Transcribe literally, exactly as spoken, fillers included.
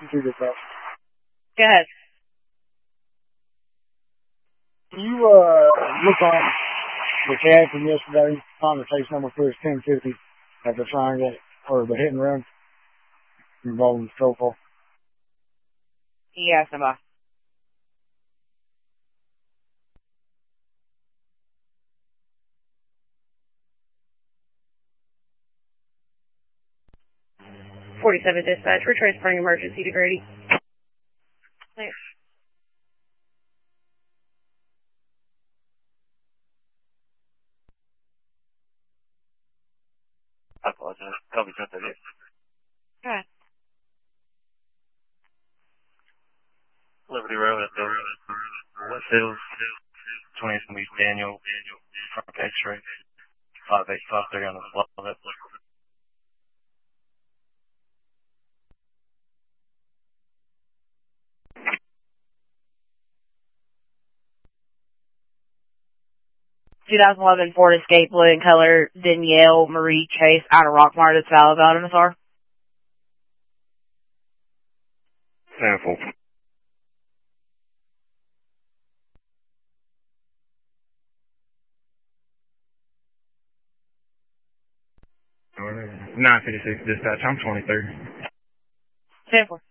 Do this up. Go ahead. You, uh, look on the chat from yesterday, conversation number for is ten fifty at the triangle, or the hit and run involving the Strofor. Yes, I'm off. forty-seven dispatch, we're transporting emergency to Grady. Thanks. I apologize. Copy ten thirty. Go ahead. Liberty Road at the West Hills, twentieth and East Daniel, front X-ray, five eight five three on the block of it. twenty eleven Ford Escape, blue in color, Danielle Marie Chase, out of Rockmart, that's valid about M S R. Sample. nine fifty-six dispatch, I'm twenty-third. ten four.